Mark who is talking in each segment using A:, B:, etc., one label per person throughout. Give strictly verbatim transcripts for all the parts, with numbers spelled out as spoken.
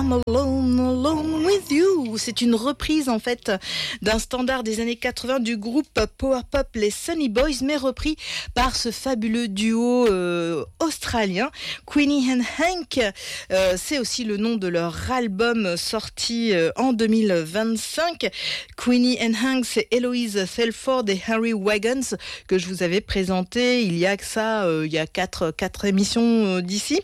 A: I'm alone, alone with you. C'est une reprise en fait d'un standard des années quatre-vingts du groupe power pop les Sunny Boys, mais repris par ce fabuleux duo euh, australien Queenie and Hank. Euh, c'est aussi le nom de leur album sorti euh, en deux mille vingt-cinq. Queenie and Hank, c'est Eloise Thelford et Harry Wagons que je vous avais présenté il y a que ça, euh, il y a quatre, quatre émissions euh, d'ici.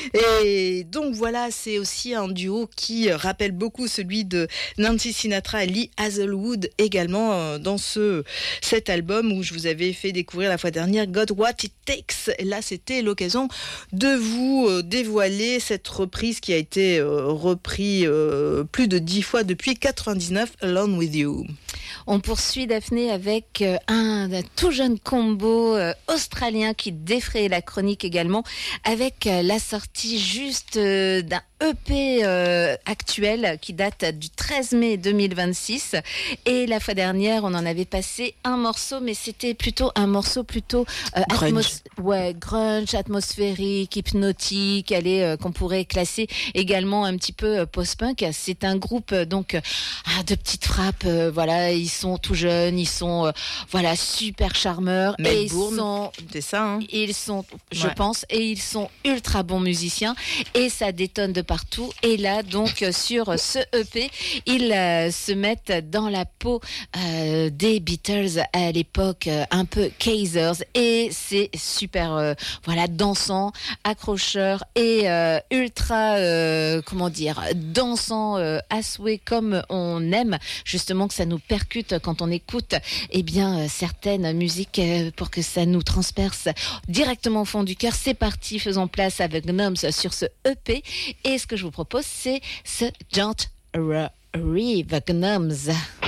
A: Et donc voilà, c'est aussi un duo qui rappelle beaucoup celui de Nancy Sinatra et Lee Hazelwood également euh, dans ce, cet album où je vous avais fait découvrir la fois dernière Got What It Takes. Et là, c'était l'occasion de vous euh, dévoiler cette reprise qui a été euh, reprise euh, plus de dix fois depuis quatre-vingt-dix-neuf, Alone With You.
B: On poursuit Daphné avec un, un tout jeune combo euh, australien qui défraye la chronique également avec euh, la sortie juste euh, d'un E P euh, actuel qui date du treize mai deux mille vingt-six, et la fois dernière on en avait passé un morceau, mais c'était plutôt un morceau plutôt euh,
A: grunge.
B: Atmos- ouais, grunge, atmosphérique, hypnotique, allez, euh, qu'on pourrait classer également un petit peu euh, post-punk. C'est un groupe euh, donc euh, de petites frappes, euh, voilà, ils sont tout jeunes, ils sont euh, voilà super charmeurs, et ils sont
A: c'est ça hein.
B: ils sont, je
A: Ouais.
B: pense, et ils sont ultra bons musiciens, et ça détonne de partout. Et là, donc, sur ce E P, ils euh, se mettent dans la peau euh, des Beatles à l'époque, euh, un peu Kaisers, et c'est super, euh, voilà, dansant, accrocheur et euh, ultra, euh, comment dire, dansant euh, à souhait, comme on aime justement que ça nous percute quand on écoute, eh bien, euh, certaines musiques euh, pour que ça nous transperce directement au fond du cœur. C'est parti, faisons place avec Gnomes sur ce E P, et ce que je vous propose, c'est ce Don't Worry, Gnomes.